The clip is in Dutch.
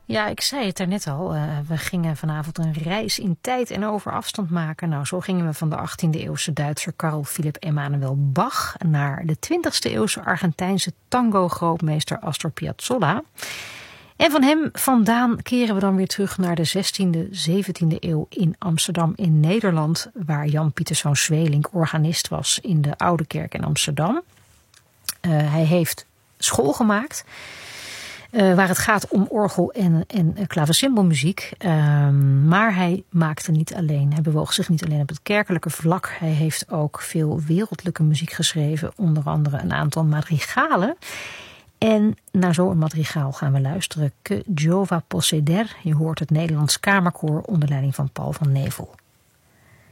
Ja, ik zei het daarnet al. We gingen vanavond een reis in tijd en over afstand maken. Nou, zo gingen we van de 18e eeuwse Duitser Carl Philipp Emanuel Bach naar de 20e eeuwse Argentijnse tango-grootmeester Astor Piazzolla. En van hem vandaan keren we dan weer terug naar de 16e, 17e eeuw in Amsterdam in Nederland, waar Jan Pieters van Zweelink organist was in de Oude Kerk in Amsterdam. Hij heeft school gemaakt, waar het gaat om orgel- en klavecimbelmuziek. Maar hij maakte niet alleen. Hij bewoog zich niet alleen op het kerkelijke vlak. Hij heeft ook veel wereldlijke muziek geschreven. Onder andere een aantal madrigalen. En naar zo'n madrigaal gaan we luisteren. Que Giova Posseder. Je hoort het Nederlands Kamerkoor onder leiding van Paul van Nevel.